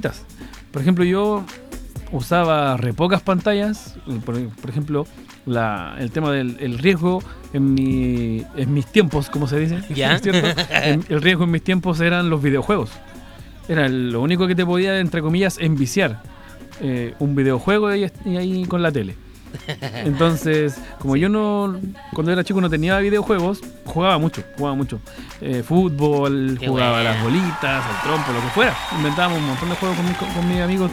poquitas. Por ejemplo, yo usaba re pocas pantallas. Por ejemplo, el tema del riesgo en mis tiempos, como se dice, ¿Ya? ¿cierto? El riesgo en mis tiempos eran los videojuegos. Era lo único que te podía, entre comillas, enviciar. Un videojuego y ahí con la tele. Entonces, como cuando era chico no tenía videojuegos, jugaba mucho. Fútbol, jugaba a las bolitas, al trompo, lo que fuera. Inventábamos un montón de juegos con mis amigos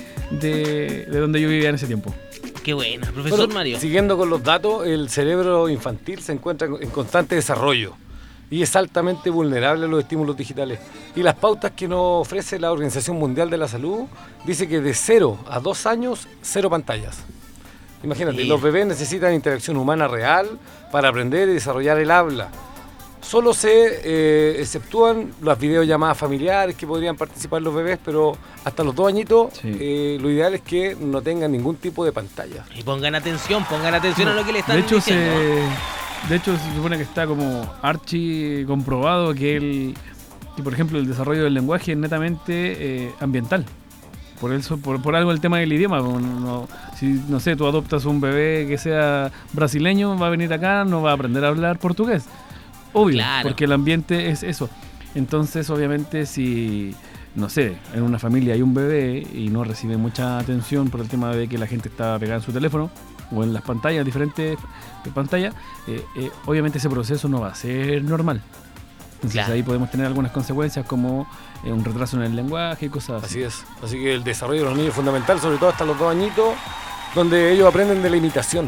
de donde yo vivía en ese tiempo. Qué buena, profesor Mario. Siguiendo con los datos, el cerebro infantil se encuentra en constante desarrollo y es altamente vulnerable a los estímulos digitales. Y las pautas que nos ofrece la Organización Mundial de la Salud dice que de 0 a 2 años, 0 pantallas. Imagínate, los bebés necesitan interacción humana real para aprender y desarrollar el habla. Solo se exceptúan las videollamadas familiares que podrían participar los bebés, pero hasta los 2 añitos lo ideal es que no tengan ningún tipo de pantalla. Y pongan atención a lo que le están diciendo. De hecho, se supone que está como archi comprobado que por ejemplo, el desarrollo del lenguaje es netamente ambiental. Por eso, por algo el tema del idioma. Si, no sé, tú adoptas un bebé que sea brasileño, va a venir acá, no va a aprender a hablar portugués. Obvio, claro. Porque el ambiente es eso. Entonces, obviamente, si, no sé, en una familia hay un bebé y no recibe mucha atención por el tema de que la gente está pegada en su teléfono o en las pantallas, diferentes pantallas, obviamente ese proceso no va a ser normal. Entonces ahí podemos tener algunas consecuencias como un retraso en el lenguaje y cosas así. Así es. Así que el desarrollo de los niños es fundamental, sobre todo hasta los 2 añitos, donde ellos aprenden de la imitación.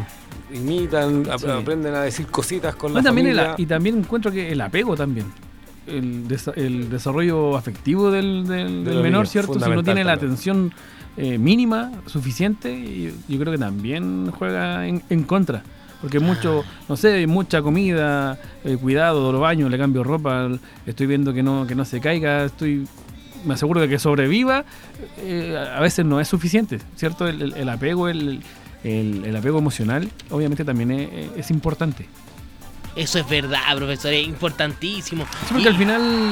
Aprenden a decir cositas con la familia. Y también encuentro que el apego también. El desarrollo afectivo del menor, ¿cierto? Si no tiene la atención mínima, suficiente, yo creo que también juega en contra. Porque mucha comida, cuidado, lo baño, le cambio ropa, estoy viendo que no se caiga, me aseguro de que sobreviva, a veces no es suficiente, ¿cierto? El apego, el apego emocional, obviamente también es importante. Eso es verdad, profesor, es importantísimo. Sí, porque al final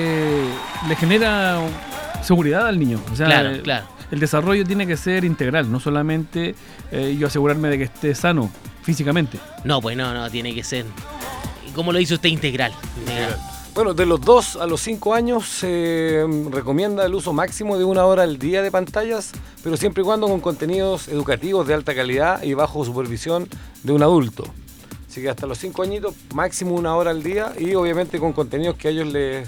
le genera seguridad al niño. O sea, claro. El desarrollo tiene que ser integral, no solamente yo asegurarme de que esté sano físicamente. No, pues no, tiene que ser, como lo dice usted, integral. Bueno, de los 2 a los 5 años se recomienda el uso máximo de 1 hora al día de pantallas, pero siempre y cuando con contenidos educativos de alta calidad y bajo supervisión de un adulto. Así que hasta los 5 añitos, máximo 1 hora al día y obviamente con contenidos que a ellos le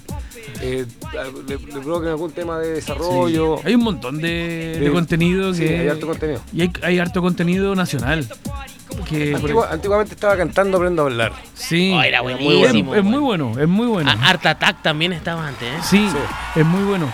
provoquen algún tema de desarrollo. Sí. Hay un montón de contenido. Hay harto contenido. Y hay harto contenido nacional. Antiguamente estaba cantando Aprendo a Hablar. Sí. Era buenísimo. Es muy bueno. Art Attack también estaba antes, ¿eh? Sí, es muy bueno.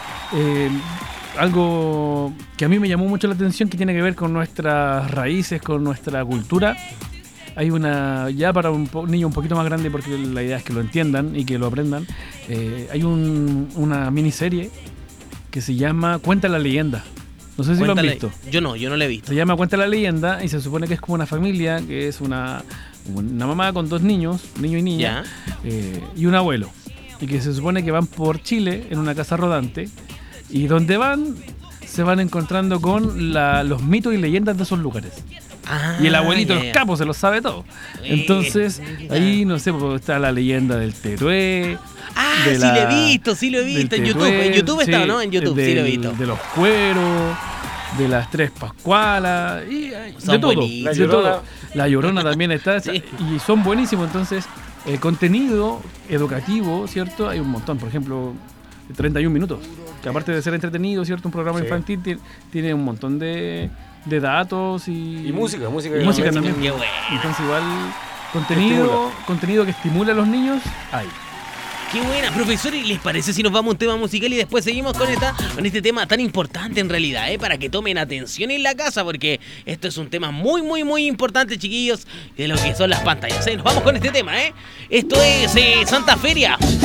Algo que a mí me llamó mucho la atención, que tiene que ver con nuestras raíces, con nuestra cultura. Hay ya para un niño un poquito más grande, porque la idea es que lo entiendan y que lo aprendan, hay una miniserie que se llama Cuenta la leyenda. No sé si lo han visto. Yo no la he visto. Se llama Cuenta la leyenda y se supone que es como una familia, que es una mamá con 2 niños, niño y niña, y un abuelo. Y que se supone que van por Chile en una casa rodante, y donde se van encontrando con los mitos y leyendas de esos lugares. Y el abuelito, los capos, se los sabe todo. Entonces, ahí, no sé, está la leyenda del Terué. Sí lo he visto en YouTube. En YouTube estaba, ¿no? En YouTube, sí lo he visto. De los cueros, de las 3 Pascualas, y de todo. La Llorona también está. Sí. Y son buenísimos. Entonces, el contenido educativo, ¿cierto? Hay un montón. Por ejemplo, 31 minutos. Que aparte de ser entretenido, ¿cierto? Un programa infantil tiene un montón de datos y música también. Qué bueno. Entonces igual contenido que estimula a los niños hay. Qué buena, profesores, ¿les parece si nos vamos a un tema musical y después seguimos con este tema tan importante en realidad, para que tomen atención en la casa, porque esto es un tema muy, muy, muy importante, chiquillos, de lo que son las pantallas, Nos vamos con este tema, Esto es Santa Feria.